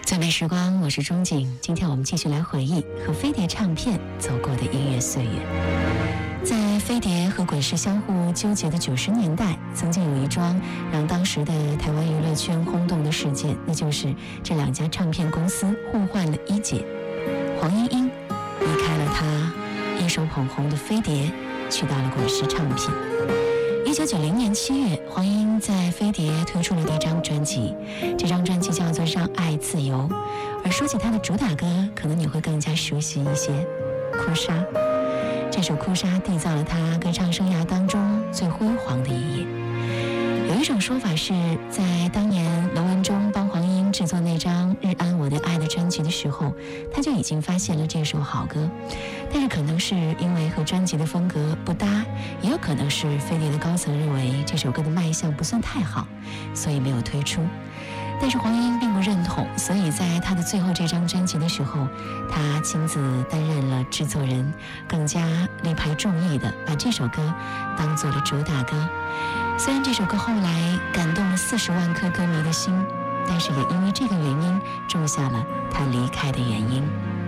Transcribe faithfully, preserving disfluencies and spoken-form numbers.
最美时光，我是钟景。今天我们继续来回忆和飞碟唱片走过的音乐岁月。在飞碟和滚石相互纠结的九十年代，曾经有一桩让当时的台湾娱乐圈轰动的事件，那就是这两家唱片公司互换了一姐。黄莺莺离开了她一手捧红的飞碟，去到了滚石唱片。一九九零年七月，黄莺莺在飞碟推出了第一张专辑，这张专辑叫做《让爱自由》。而说起她的主打歌，可能你会更加熟悉一些，《哭砂》。这首《哭砂》缔造了她歌唱生涯当中最辉煌的一页。有一种说法是，在当年罗文中帮黄莺莺制作那张《日安我的爱》的专辑的时候，他就已经发现了这首好歌，但是可能是因为和专辑的风格不搭，也有可能是飞碟的高层认为这首歌的卖相不算太好，所以没有推出。但是黄莺莺并不认同，所以在她的最后这张专辑的时候，她亲自担任了制作人，更加力排众议的把这首歌当做了主打歌。虽然这首歌后来感动了四十万颗歌迷的心，但是也因为这个原因种下了她离开的原因。